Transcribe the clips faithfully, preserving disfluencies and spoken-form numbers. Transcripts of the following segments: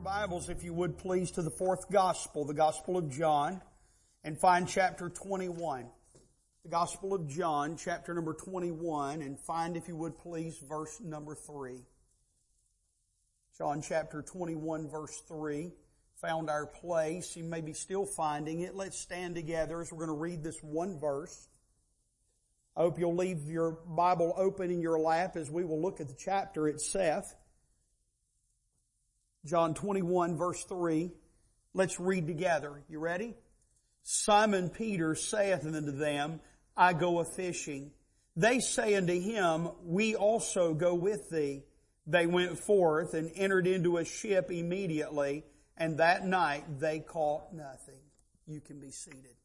Bibles, if you would please, to the fourth Gospel, the Gospel of John, and find chapter twenty-one. The Gospel of John, chapter number twenty-one, and find, if you would please, verse number three. John chapter twenty-one, verse three. Found our place. You may be still finding it. Let's stand together as we're going to read this one verse. I hope you'll leave your Bible open in your lap as we will look at the chapter itself. John twenty-one, verse three. Let's read together. You ready? Simon Peter saith unto them, I go a-fishing. They say unto him, We also go with thee. They went forth and entered into a ship immediately, and that night they caught nothing. You can be seated.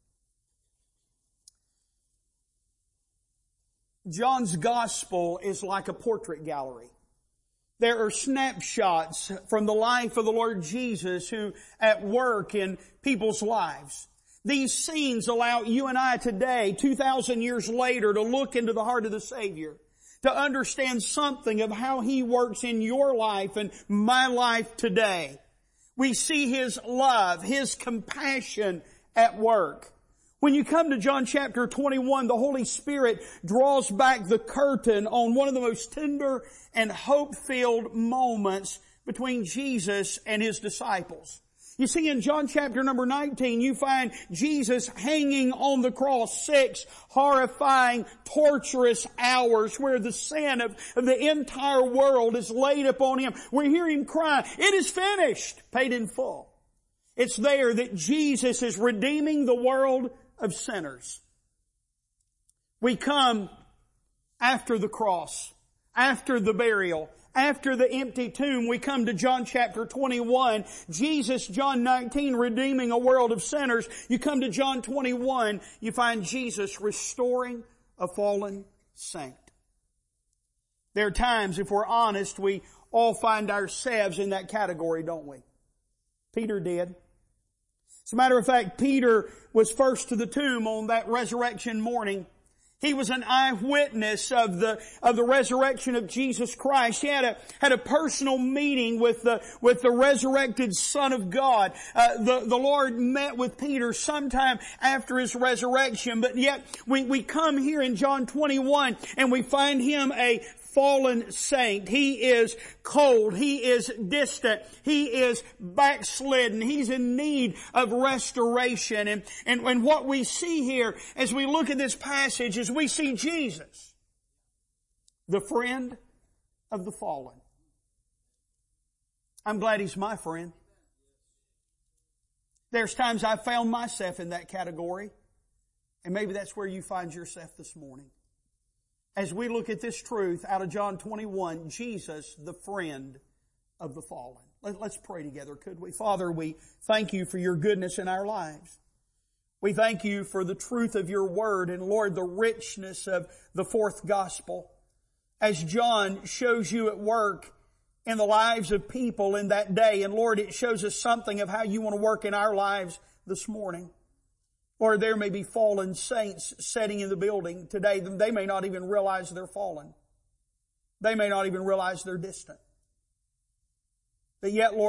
John's Gospel is like a portrait gallery. There are snapshots from the life of the Lord Jesus who at work in people's lives. These scenes allow you and I today, two thousand years later, to look into the heart of the Savior, to understand something of how He works in your life and my life today. We see His love, His compassion at work. When you come to John chapter twenty-one, the Holy Spirit draws back the curtain on one of the most tender and hope-filled moments between Jesus and His disciples. You see, in John chapter number nineteen, you find Jesus hanging on the cross, six horrifying, torturous hours where the sin of, of the entire world is laid upon Him. We hear Him cry, it is finished, paid in full. It's there that Jesus is redeeming the world of sinners. We come after the cross, after the burial, after the empty tomb. We come to John chapter twenty-one. Jesus, John nineteen, redeeming a world of sinners. You come to John twenty-one, you find Jesus restoring a fallen saint. There are times, if we're honest, we all find ourselves in that category, don't we? Peter did. As a matter of fact, Peter was first to the tomb on that resurrection morning. He was an eyewitness of the, of the resurrection of Jesus Christ. He had a, had a personal meeting with the, with the resurrected Son of God. Uh, the, the Lord met with Peter sometime after His resurrection, but yet we, we come here in John twenty-one and we find Him a fallen saint. He is cold. He is distant. He is backslidden. He's in need of restoration. And, and, and what we see here as we look at this passage is we see Jesus, the friend of the fallen. I'm glad He's my friend. There's times I've found myself in that category, and maybe that's where you find yourself this morning. As we look at this truth out of John twenty-one, Jesus, the friend of the fallen. Let's pray together, could we? Father, we thank You for Your goodness in our lives. We thank You for the truth of Your Word and, Lord, the richness of the fourth Gospel. As John shows You at work in the lives of people in that day, and Lord, it shows us something of how You want to work in our lives this morning. Or there may be fallen saints sitting in the building today. They may not even realize they're fallen. They may not even realize they're distant. But yet, Lord,